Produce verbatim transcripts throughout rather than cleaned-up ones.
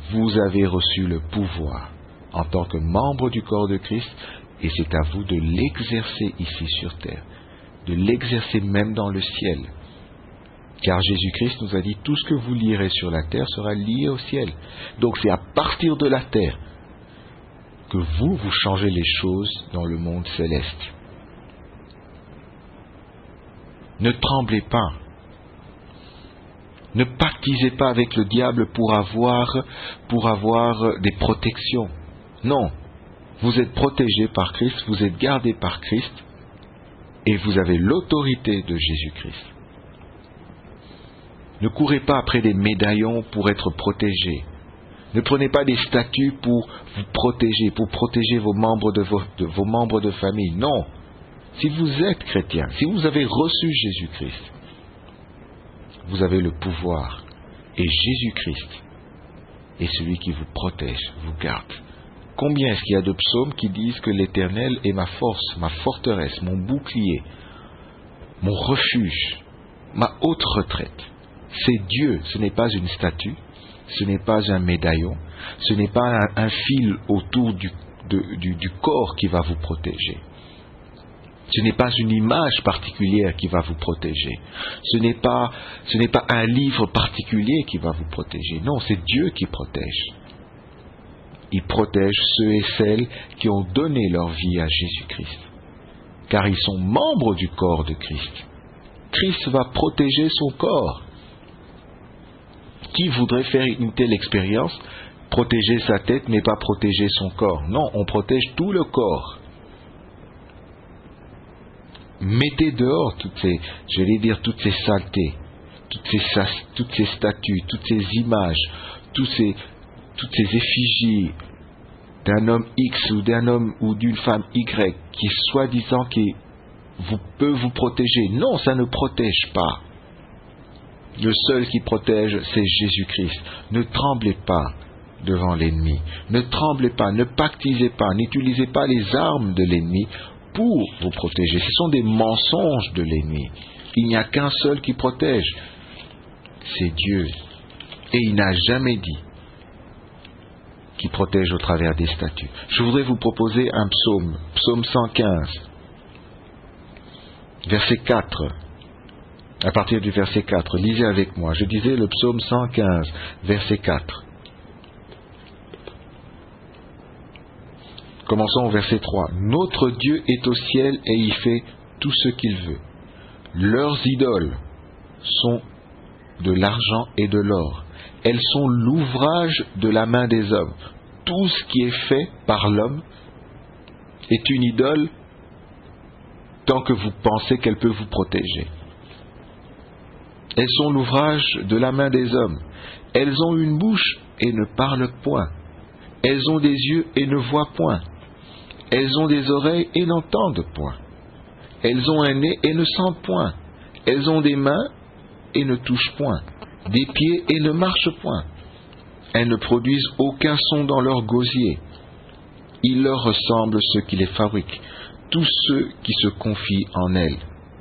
vous avez reçu le pouvoir en tant que membre du corps de Christ, et c'est à vous de l'exercer ici sur terre, de l'exercer même dans le ciel. Car Jésus-Christ nous a dit, tout ce que vous lirez sur la terre sera lié au ciel. Donc c'est à partir de la terre que vous, vous changez les choses dans le monde céleste. Ne tremblez pas. Ne pactisez pas avec le diable pour avoir, pour avoir des protections. Non. Vous êtes protégés par Christ, vous êtes gardés par Christ, et vous avez l'autorité de Jésus-Christ. Ne courez pas après des médaillons pour être protégés. Ne prenez pas des statues pour vous protéger, pour protéger vos membres de, vos, de, vos membres de famille. Non. Si vous êtes chrétien, si vous avez reçu Jésus-Christ, vous avez le pouvoir. Et Jésus-Christ est celui qui vous protège, vous garde. Combien est-ce qu'il y a de psaumes qui disent que l'Éternel est ma force, ma forteresse, mon bouclier, mon refuge, ma haute retraite. C'est Dieu, ce n'est pas une statue, ce n'est pas un médaillon, ce n'est pas un, un fil autour du, de, du, du corps qui va vous protéger. Ce n'est pas une image particulière qui va vous protéger. Ce n'est pas, ce n'est pas un livre particulier qui va vous protéger. Non, c'est Dieu qui protège. Il protège ceux et celles qui ont donné leur vie à Jésus-Christ, car ils sont membres du corps de Christ. Christ va protéger son corps. Qui voudrait faire une telle expérience, protéger sa tête mais pas protéger son corps? Non, on protège tout le corps. Mettez dehors toutes ces, je vais dire toutes ces saletés, toutes ces, toutes ces statues, toutes ces images, tous ces, toutes ces effigies d'un homme X ou d'un homme ou d'une femme Y qui soi-disant qui vous, peut vous protéger. Non, ça ne protège pas. Le seul qui protège, c'est Jésus-Christ. Ne tremblez pas devant l'ennemi. Ne tremblez pas, ne pactisez pas, n'utilisez pas les armes de l'ennemi pour vous protéger. Ce sont des mensonges de l'ennemi. Il n'y a qu'un seul qui protège. C'est Dieu. Et il n'a jamais dit qu'il protège au travers des statues. Je voudrais vous proposer un psaume, psaume cent quinze, verset quatre. À partir du verset quatre, lisez avec moi. Je disais le psaume cent quinze, verset quatre. Commençons au verset trois. Notre Dieu est au ciel et il fait tout ce qu'il veut. Leurs idoles sont de l'argent et de l'or. Elles sont l'ouvrage de la main des hommes. Tout ce qui est fait par l'homme est une idole tant que vous pensez qu'elle peut vous protéger. Elles sont l'ouvrage de la main des hommes. Elles ont une bouche et ne parlent point. Elles ont des yeux et ne voient point. Elles ont des oreilles et n'entendent point. Elles ont un nez et ne sentent point. Elles ont des mains et ne touchent point. Des pieds et ne marchent point. Elles ne produisent aucun son dans leur gosier. Il leur ressemble ceux qui les fabriquent, tous ceux qui se confient en elles.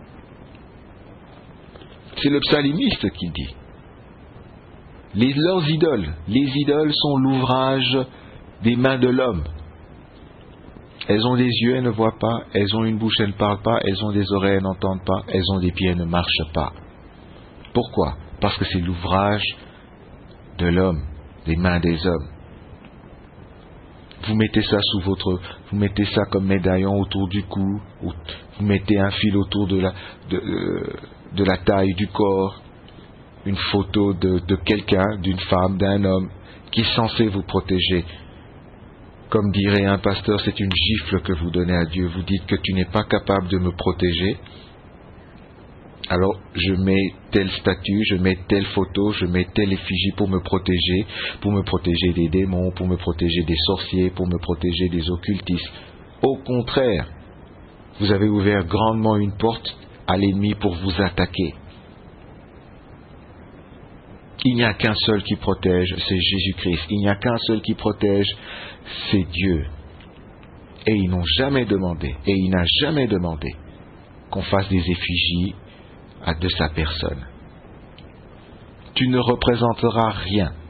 C'est le psalimiste qui dit. Les, leurs idoles, les idoles sont l'ouvrage des mains de l'homme. Elles ont des yeux, elles ne voient pas. Elles ont une bouche, elles ne parlent pas. Elles ont des oreilles, elles n'entendent pas. Elles ont des pieds, elles ne marchent pas. Pourquoi? Parce que c'est l'ouvrage de l'homme, des mains des hommes. Vous mettez ça sous votre, vous mettez ça comme médaillon autour du cou, ou vous mettez un fil autour de la, de, euh, de la taille du corps, une photo de, de quelqu'un, d'une femme, d'un homme, qui est censé vous protéger. Comme dirait un pasteur, c'est une gifle que vous donnez à Dieu. Vous dites que tu n'es pas capable de me protéger. Alors, je mets telle statue, je mets telle photo, je mets telle effigie pour me protéger, pour me protéger des démons, pour me protéger des sorciers, pour me protéger des occultistes. Au contraire, vous avez ouvert grandement une porte à l'ennemi pour vous attaquer. Il n'y a qu'un seul qui protège, c'est Jésus-Christ. Il n'y a qu'un seul qui protège, c'est Dieu. Et ils n'ont jamais demandé, et il n'a jamais demandé qu'on fasse des effigies de sa personne. Tu ne représenteras rien